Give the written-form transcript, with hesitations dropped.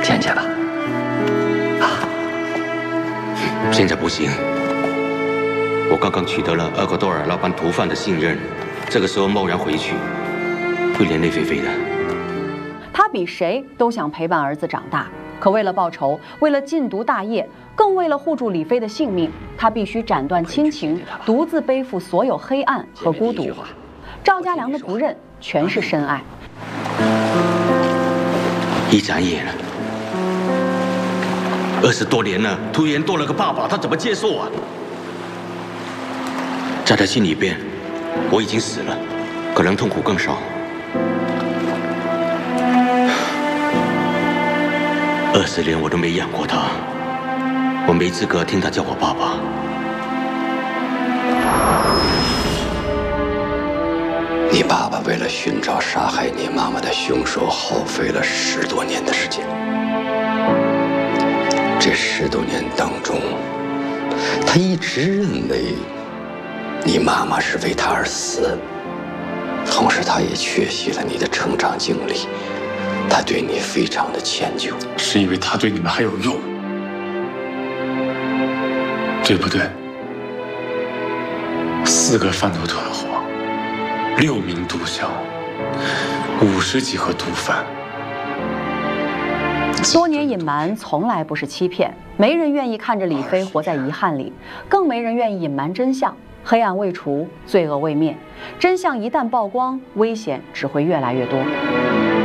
田家吧。 现在不行，我刚刚取得了厄瓜多尔老板毒贩的信任，这个时候贸然回去，会连累菲菲的。 他比谁都想陪伴儿子长大，可为了报仇，为了禁毒大业，更为了护住李飞的性命，他必须斩断亲情，独自背负所有黑暗和孤独。赵家良的不认全是深爱。 一眨眼了，20多年了，突然多了个爸爸，他怎么接受啊？在他心里边，我已经死了，可能痛苦更少。20年我都没养过他，我没资格听他叫我爸爸。 你爸爸为了寻找杀害你妈妈的凶手，耗费了10多年的时间。这10多年当中，他一直认为你妈妈是为他而死，同时他也缺席了你的成长经历，他对你非常的迁就， 是因为他对你们还有用，对不对？4个贩毒团伙，6名毒枭，50几个毒贩。 多年隐瞒从来不是欺骗，没人愿意看着李飞活在遗憾里，更没人愿意隐瞒真相。黑暗未除，罪恶未灭，真相一旦曝光，危险只会越来越多。